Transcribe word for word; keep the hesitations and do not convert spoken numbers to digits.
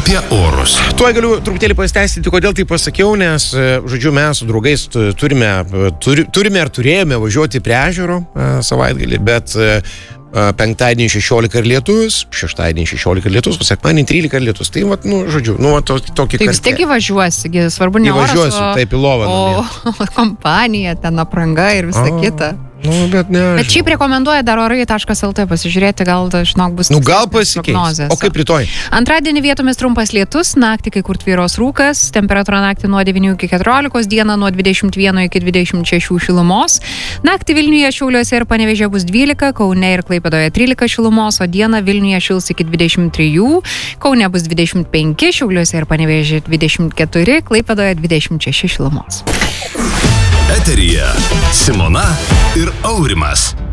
apie orus. Tuo galiu truputėlį pasiteisinti, kodėl tai pasakiau, nes, žodžiu, mes su draugais turime, turi, turime ir turėjome važiuoti prie ežero savaitgalį, bet penktadienį šešiolika ir lietus, šeštadienį šešiolika ir lietus, o sekmadienį trylika ir lietus. Tai, vat, nu, žodžiu, nu, vat, tokį tai vis tiek įvažiuosi, svarbu ne oras, įvažiuosiu, taip, į lovą. O kompanija, ten apranga ir visa o, kita. Nu, bet ne. Bet šiaip rekomenduoja dar orai taškas lt pasižiūrėti, gal, žinok, bus... Nu, gal pasikeis. O kaip rytoj? Antradienį vietomis trumpas lietus, naktį kai kur tvyros rūkas, temperatūra naktį nuo devynių iki keturiolikos, dieną nuo dvidešimt vieno iki dvidešimt šešių šilumos. Naktį Vilniuje, Šiauliuose ir Panevėžyje bus dvylika, Kaune ir Klaipėdoje trylika šilumos, o dieną Vilniuje šils iki dvidešimt trijų, Kaune bus dvidešimt penki, Šiauliuose ir Panevėžyje dvidešimt keturi, Klaipėdoje dvidešimt šeši šilumos. Eteryje Simona ir Aurimas.